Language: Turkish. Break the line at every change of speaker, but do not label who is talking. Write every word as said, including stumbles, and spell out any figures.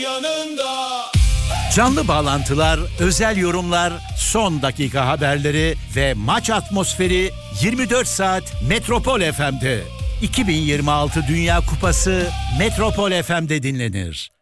yanında.
Canlı bağlantılar, özel yorumlar, son dakika haberleri ve maç atmosferi yirmi dört saat Metropol F M'de. iki bin yirmi altı Dünya Kupası Metropol F M'de dinlenir.